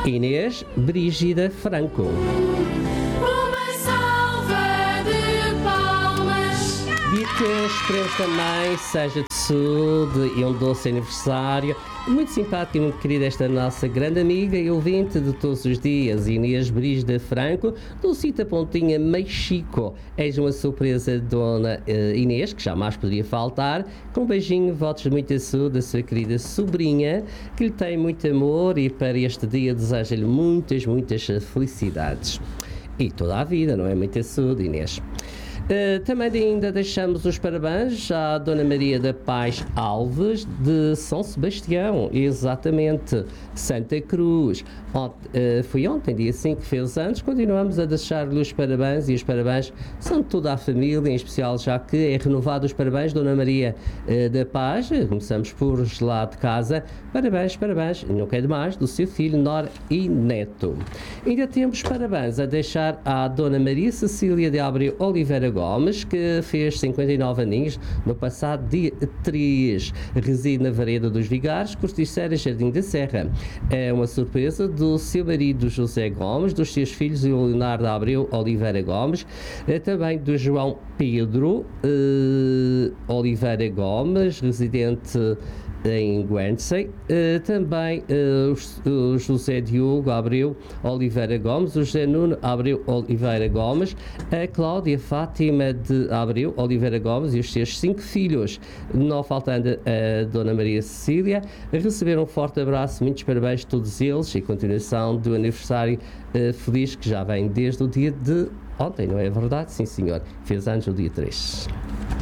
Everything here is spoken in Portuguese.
Inês Brígida Franco. Uma salva de palmas. E que esperemos também seja de saúde e um doce aniversário. Muito simpática e muito querida esta nossa grande amiga e ouvinte de todos os dias, Inês Brígida Franco, do Cita Pontinha Mexico. És uma surpresa, Dona Inês, que jamais poderia faltar. Com um beijinho, votos de muita saúde da sua querida sobrinha, que lhe tem muito amor e para este dia deseja-lhe muitas, muitas felicidades. E toda a vida, não é? Muita saúde, Inês. Também ainda deixamos os parabéns à Dona Maria da Paz Alves de São Sebastião, exatamente, Santa Cruz. Foi ontem, dia 5, que fez anos. Continuamos a deixar-lhe os parabéns e os parabéns são de toda a família, em especial já que é renovado os parabéns, Dona Maria da Paz. Começamos por lá de casa. Parabéns, parabéns, não quer demais, do seu filho, Nora e Neto. Ainda temos parabéns a deixar à Dona Maria Cecília de Abreu Oliveira Gomes, que fez 59 aninhos no passado dia 3. Reside na Vareda dos Vigares, Corticeira, Jardim da Serra. É uma surpresa do seu marido José Gomes, dos seus filhos Leonardo Abreu Oliveira Gomes, também do João Pedro Oliveira Gomes, residente em Guernsey, também o José Diogo Abreu Oliveira Gomes, o José Nuno Abreu Oliveira Gomes, a Cláudia Fátima de Abreu Oliveira Gomes e os seus 5 filhos, não faltando a Dona Maria Cecília. Receberam um forte abraço, muitos parabéns a todos eles e continuação do aniversário feliz que já vem desde o dia de ontem, não é verdade? Sim, senhor. Fez anos o dia 3.